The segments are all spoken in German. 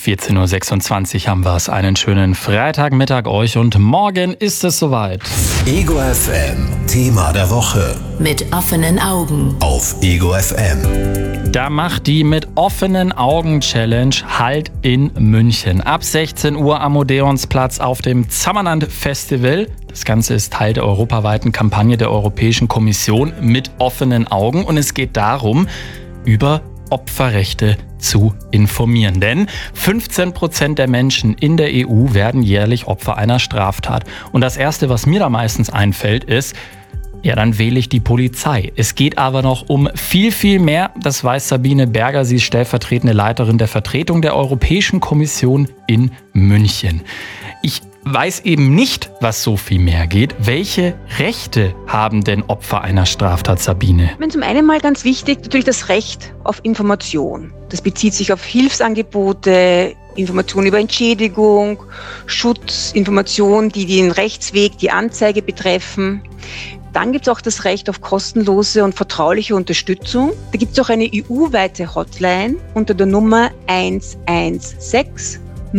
14.26 Uhr haben wir es. Einen schönen Freitagmittag euch und morgen ist es soweit. Ego FM, Thema der Woche. Mit offenen Augen. Auf Ego FM. Da macht die Mit offenen Augen Challenge Halt in München. Ab 16 Uhr am Odeonsplatz auf dem Zammerland Festival. Das Ganze ist Teil der europaweiten Kampagne der Europäischen Kommission Mit offenen Augen. Und es geht darum, über Opferrechte zu informieren. Denn 15% der Menschen in der EU werden jährlich Opfer einer Straftat. Und das Erste, was mir da meistens einfällt, ist, ja, dann wähle ich die Polizei. Es geht aber noch um viel, viel mehr. Das weiß Sabine Berger. Sie ist stellvertretende Leiterin der Vertretung der Europäischen Kommission in München. Ich weiß eben nicht, was so viel mehr geht. Welche Rechte haben denn Opfer einer Straftat, Sabine? Zum einen mal ganz wichtig, natürlich das Recht auf Information. Das bezieht sich auf Hilfsangebote, Informationen über Entschädigung, Schutz, Informationen, die den Rechtsweg, die Anzeige betreffen. Dann gibt es auch das Recht auf kostenlose und vertrauliche Unterstützung. Da gibt es auch eine EU-weite Hotline unter der Nummer 116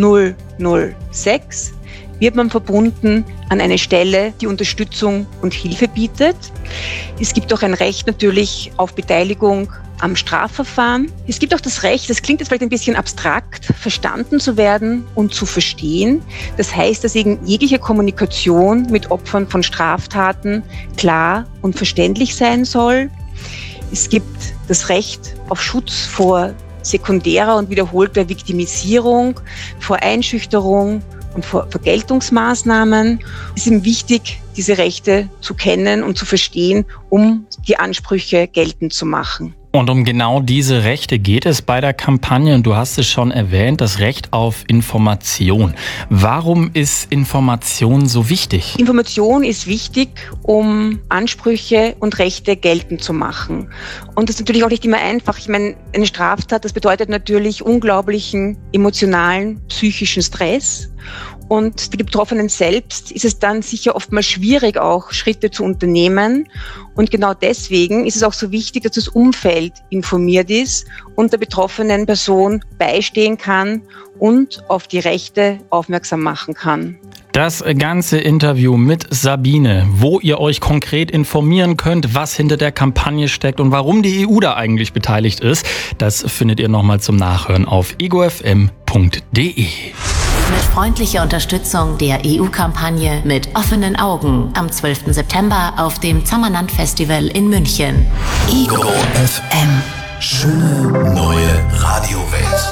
006. Wird man verbunden an eine Stelle, die Unterstützung und Hilfe bietet. Es gibt auch ein Recht natürlich auf Beteiligung am Strafverfahren. Es gibt auch das Recht, das klingt jetzt vielleicht ein bisschen abstrakt, verstanden zu werden und zu verstehen. Das heißt, dass eben jegliche Kommunikation mit Opfern von Straftaten klar und verständlich sein soll. Es gibt das Recht auf Schutz vor sekundärer und wiederholter Viktimisierung, vor Einschüchterung und vor Vergeltungsmaßnahmen. Es ist eben wichtig, diese Rechte zu kennen und zu verstehen, um die Ansprüche geltend zu machen. Und um genau diese Rechte geht es bei der Kampagne. Und du hast es schon erwähnt, das Recht auf Information. Warum ist Information so wichtig? Information ist wichtig, um Ansprüche und Rechte geltend zu machen. Und das ist natürlich auch nicht immer einfach. Ich meine, eine Straftat, das bedeutet natürlich unglaublichen emotionalen, psychischen Stress. Und für die Betroffenen selbst ist es dann sicher oftmals schwierig, auch Schritte zu unternehmen. Und genau deswegen ist es auch so wichtig, dass das Umfeld informiert ist und der betroffenen Person beistehen kann und auf die Rechte aufmerksam machen kann. Das ganze Interview mit Sabine, wo ihr euch konkret informieren könnt, was hinter der Kampagne steckt und warum die EU da eigentlich beteiligt ist, das findet ihr nochmal zum Nachhören auf egofm.de. Mit freundlicher Unterstützung der EU-Kampagne Mit offenen Augen am 12. September auf dem Zammerland Festival in München. Ego FM. Schöne neue Radiowelt.